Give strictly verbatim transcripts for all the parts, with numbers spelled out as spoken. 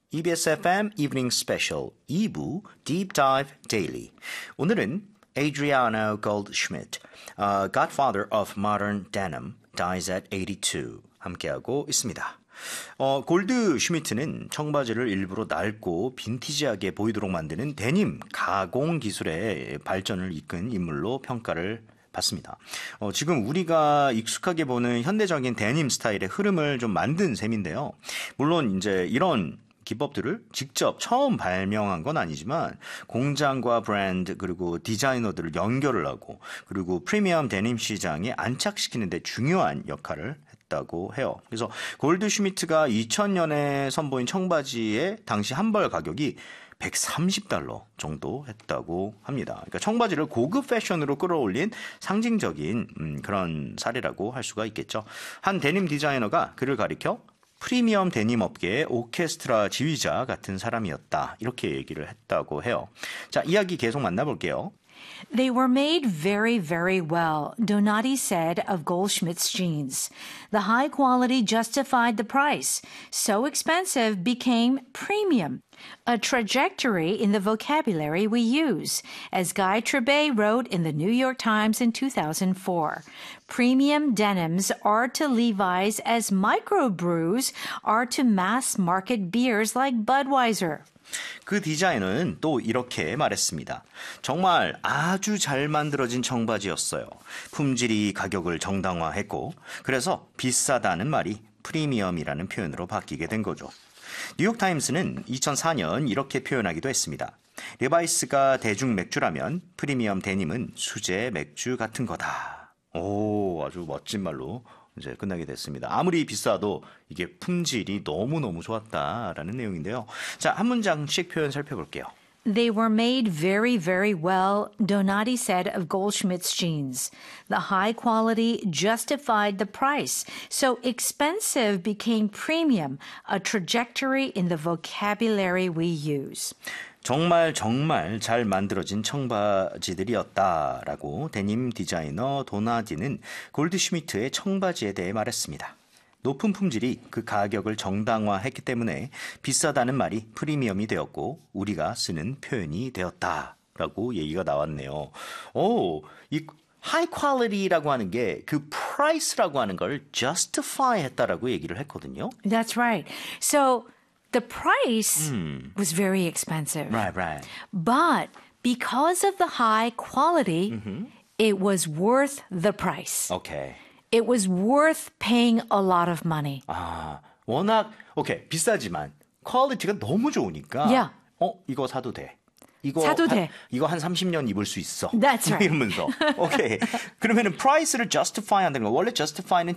이비에스 에프엠 Evening Special 이 부 Deep Dive Daily. 오늘은 Adriano Goldschmidt, uh, Godfather of Modern Denim, dies at eighty-two. 함께하고 있습니다. 어, 골드 슈미트는 청바지를 일부러 낡고 빈티지하게 보이도록 만드는 데님 가공 기술의 발전을 이끈 인물로 평가를 받습니다. 어, 지금 우리가 익숙하게 보는 현대적인 데님 스타일의 흐름을 좀 만든 셈인데요. 물론 이제 이런 기법들을 직접 처음 발명한 건 아니지만 공장과 브랜드 그리고 디자이너들을 연결을 하고 그리고 프리미엄 데님 시장에 안착시키는 데 중요한 역할을 했다고 해요. 그래서 골드 슈미트가 이천 년에 선보인 청바지의 당시 한 벌 가격이 백삼십 달러 정도 했다고 합니다. 그러니까 청바지를 고급 패션으로 끌어올린 상징적인 음, 그런 사례라고 할 수가 있겠죠. 한 데님 디자이너가 그를 가리켜 프리미엄 데님 업계의 오케스트라 지휘자 같은 사람이었다. 이렇게 얘기를 했다고 해요. 자, 이야기 계속 만나볼게요. They were made very, very well, Donati said of Goldschmidt's jeans. The high quality justified the price. So expensive became premium, a trajectory in the vocabulary we use, as Guy Trebay wrote in the New York Times in two thousand four. Premium denims are to Levi's as microbrews are to mass market beers like Budweiser. 그 디자이너는 또 이렇게 말했습니다. 정말 아주 잘 만들어진 청바지였어요. 품질이 가격을 정당화했고 그래서 비싸다는 말이 프리미엄이라는 표현으로 바뀌게 된 거죠. 뉴욕타임스는 이천사 년 이렇게 표현하기도 했습니다. 리바이스가 대중 맥주라면 프리미엄 데님은 수제 맥주 같은 거다. 오, 아주 멋진 말로 이제 끝나게 됐습니다. 아무리 비싸도 이게 품질이 너무너무 좋았다라는 내용인데요. 자, 한 문장씩 표현 살펴볼게요. They were made very, very well, Donati said of Goldschmidt's jeans. The high quality justified the price, so expensive became premium, a trajectory in the vocabulary we use. 정말 정말 잘 만들어진 청바지들이었다라고 데님 디자이너 도나디는 골드슈미트의 청바지에 대해 말했습니다. 높은 품질이 그 가격을 정당화했기 때문에 비싸다는 말이 프리미엄이 되었고 우리가 쓰는 표현이 되었다라고 얘기가 나왔네요. 오, 이 high quality라고 하는 게 그 price라고 하는 걸 justify 했다라고 얘기를 했거든요. That's right. So the price mm. was very expensive. Right, right. But because of the high quality, mm-hmm. it was worth the price. Okay. It was worth paying a lot of money. 아, 워낙 오케이 비싸지만 퀄리티가 너무 좋으니까 yeah. 어 이거 사도 돼. 이거 사도 한, 돼. 이거 한 삼십 년 입을 수 있어. That's right. 이러면서 오케이. 그러면은 price를 justify 한다는 거 원래 justify는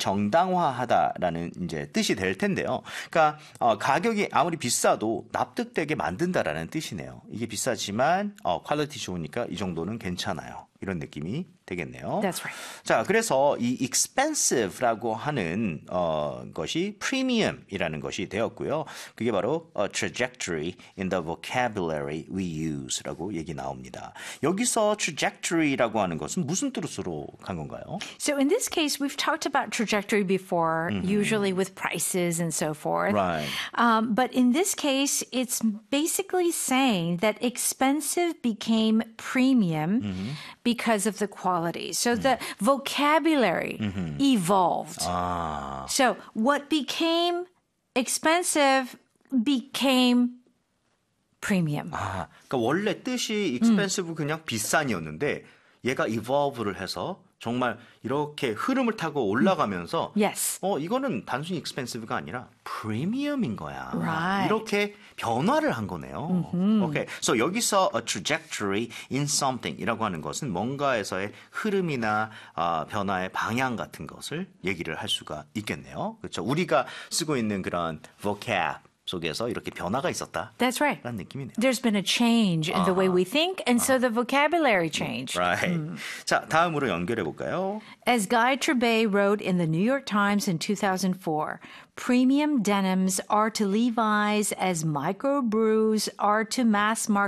정당화하다라는 이제 뜻이 될 텐데요. 그러니까 어, 가격이 아무리 비싸도 납득되게 만든다라는 뜻이네요. 이게 비싸지만 어, 퀄리티 좋으니까 이 정도는 괜찮아요. 이런 느낌이 되겠네요. That's right. 자, 그래서 이 expensive라고 하는 어, 것이 premium이라는 것이 되었고요. 그게 바로 a trajectory in the vocabulary we use라고 얘기 나옵니다. 여기서 trajectory라고 하는 것은 무슨 뜻으로 간 건가요? So in this case, we've talked about trajectory before, mm-hmm. usually with prices and so forth. Right. Um, but in this case, it's basically saying that expensive became premium mm-hmm. because of the quality. So mm. the vocabulary mm-hmm. evolved. 아. So what became expensive became premium. 아, 그러니까 원래 뜻이 expensive 음. 그냥 비싼이었는데 얘가 evolve를 해서 정말 이렇게 흐름을 타고 올라가면서 yes. 어 이거는 단순히 expensive가 아니라 프리미엄인 거야. Right. 이렇게 변화를 한 거네요. Mm-hmm. 오케이. So 여기서 a trajectory in something이라고 하는 것은 뭔가에서의 흐름이나 어, 변화의 방향 같은 것을 얘기를 할 수가 있겠네요. 그렇죠. 우리가 쓰고 있는 그런 vocab 속에서 이렇게 변화가 있었다. That's right. 라는 느낌이네요. There's been a change in the way we think, and so the vocabulary changed. Right. 음. 자, 다음으로 연결해 볼까요? As Guy Trebay wrote in the New York Times in two thousand four, premium denims are to Levi's as microbrews are to mass market